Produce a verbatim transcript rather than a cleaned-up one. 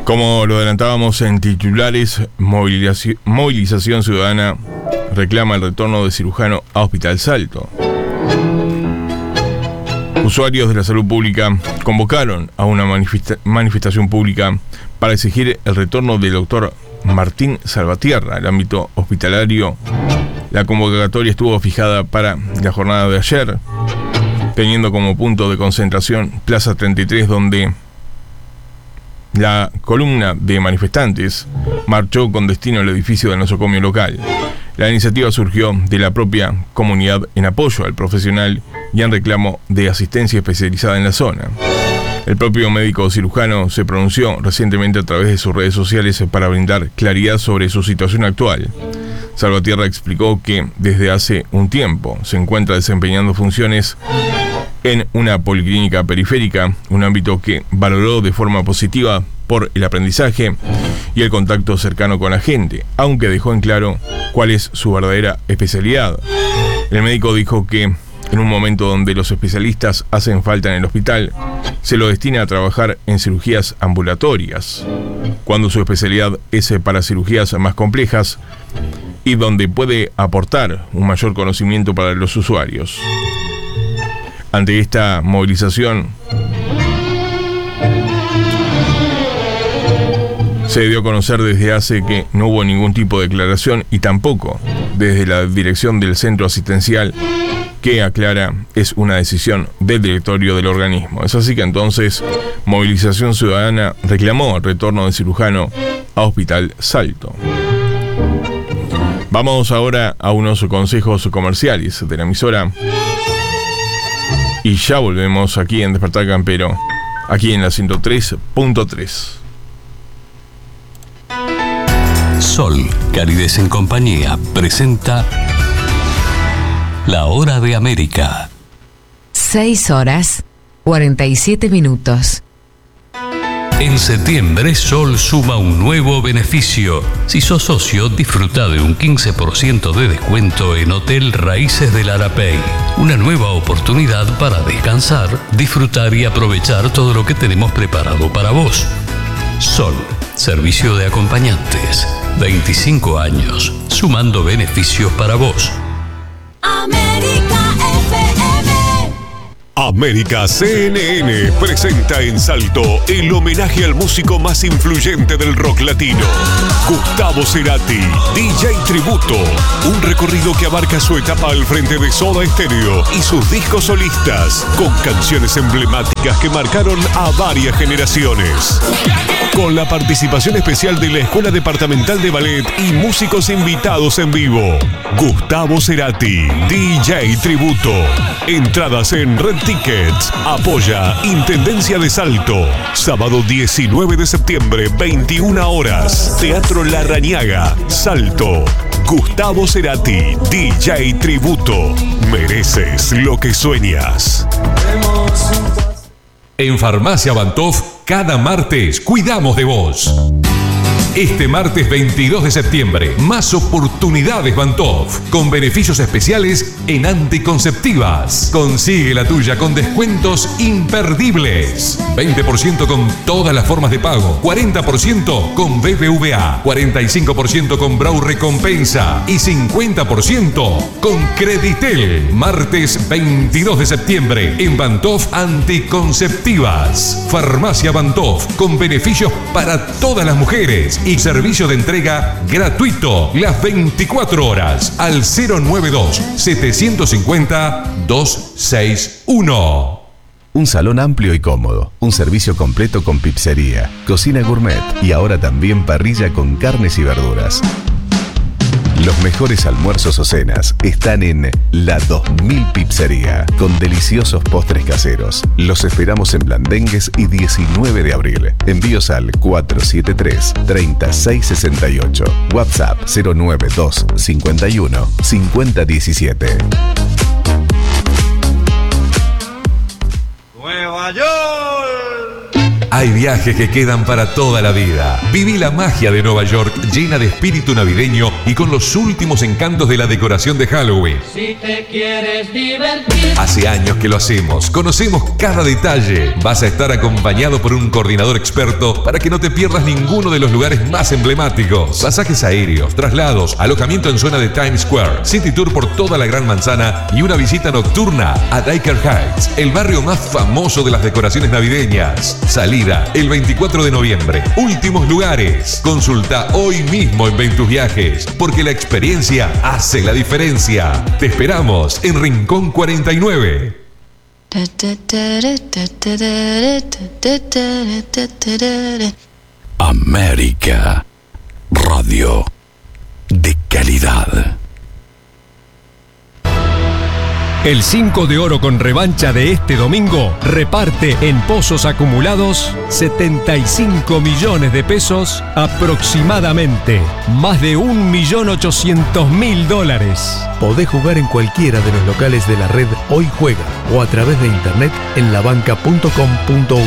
Como lo adelantábamos en titulares, movilización, movilización ciudadana reclama el retorno de cirujano a Hospital Salto. Usuarios de la salud pública convocaron a una manifesta- manifestación pública para exigir el retorno del doctor Martín Salvatierra al ámbito hospitalario. La convocatoria estuvo fijada para la jornada de ayer, teniendo como punto de concentración Plaza treinta y tres, donde la columna de manifestantes marchó con destino al edificio del nosocomio local. La iniciativa surgió de la propia comunidad en apoyo al profesional y en reclamo de asistencia especializada en la zona. El propio médico cirujano se pronunció recientemente a través de sus redes sociales para brindar claridad sobre su situación actual. Salvatierra explicó que desde hace un tiempo se encuentra desempeñando funciones en una policlínica periférica, un ámbito que valoró de forma positiva por el aprendizaje y el contacto cercano con la gente, aunque dejó en claro cuál es su verdadera especialidad. El médico dijo que en un momento donde los especialistas hacen falta en el hospital, se lo destina a trabajar en cirugías ambulatorias, cuando su especialidad es para cirugías más complejas y donde puede aportar un mayor conocimiento para los usuarios. Ante esta movilización, se dio a conocer desde hace que no hubo ningún tipo de declaración y tampoco desde la dirección del centro asistencial, que aclara es una decisión del directorio del organismo. Es así que entonces Movilización Ciudadana reclamó el retorno del cirujano a Hospital Salto. Vamos ahora a unos consejos comerciales de la emisora y ya volvemos aquí en Despertar Campero, aquí en la ciento tres punto tres. Sol, Calidez en Compañía, presenta La Hora de América. seis horas, cuarenta y siete minutos. En septiembre, Sol suma un nuevo beneficio. Si sos socio, disfruta de un quince por ciento de descuento en Hotel Raíces del Arapey. Una nueva oportunidad para descansar, disfrutar y aprovechar todo lo que tenemos preparado para vos. Sol, servicio de acompañantes. veinticinco años, sumando beneficios para vos. América F M. América C N N presenta en Salto el homenaje al músico más influyente del rock latino, Gustavo Cerati, D J Tributo. Un recorrido que abarca su etapa al frente de Soda Stereo y sus discos solistas, con canciones emblemáticas que marcaron a varias generaciones. Con la participación especial de la Escuela Departamental de Ballet y músicos invitados en vivo. Gustavo Cerati, D J Tributo. Entradas en Red Tickets. Apoya Intendencia de Salto. Sábado diecinueve de septiembre, veintiuna horas. Teatro La Rañaga, Salto. Gustavo Cerati, D J Tributo. Mereces lo que sueñas. En Farmacia Bantoff, cada martes cuidamos de vos. Este martes veintidós de septiembre, más oportunidades Bantoff, con beneficios especiales en anticonceptivas. Consigue la tuya con descuentos imperdibles. veinte por ciento con todas las formas de pago, cuarenta por ciento con B B V A, cuarenta y cinco por ciento con Brau Recompensa y cincuenta por ciento con Creditel. Martes veintidós de septiembre en Bantoff Anticonceptivas. Farmacia Bantoff, con beneficios para todas las mujeres y servicio de entrega gratuito las veinticuatro horas al cero noventa y dos, setecientos cincuenta, doscientos sesenta y uno. Un salón amplio y cómodo, un servicio completo con pizzería, cocina gourmet y ahora también parrilla con carnes y verduras. Los mejores almuerzos o cenas están en La dos mil Pizzería, con deliciosos postres caseros. Los esperamos en Blandengues y diecinueve de abril. Envíos al cuatro siete tres, treinta y seis sesenta y ocho. WhatsApp cero nueve dos, cincuenta y uno, cincuenta diecisiete. Nueva York. Hay viajes que quedan para toda la vida. Viví la magia de Nueva York llena de espíritu navideño y con los últimos encantos de la decoración de Halloween. Si te quieres divertir. Hace años que lo hacemos, conocemos cada detalle. Vas a estar acompañado por un coordinador experto para que no te pierdas ninguno de los lugares más emblemáticos. Pasajes aéreos, traslados, alojamiento en zona de Times Square, City Tour por toda la Gran Manzana y una visita nocturna a Diker Heights, el barrio más famoso de las decoraciones navideñas. Salida el veinticuatro de noviembre. Últimos lugares. Consulta hoy mismo en Ventus Viajes, porque la experiencia hace la diferencia. Te esperamos en Rincón cuarenta y nueve. América Radio de calidad. El cinco de oro con revancha de este domingo reparte en pozos acumulados setenta y cinco millones de pesos aproximadamente, más de un millón ochocientos mil dólares. Podés jugar en cualquiera de los locales de la red Hoy Juega o a través de internet en labanca punto com punto uy.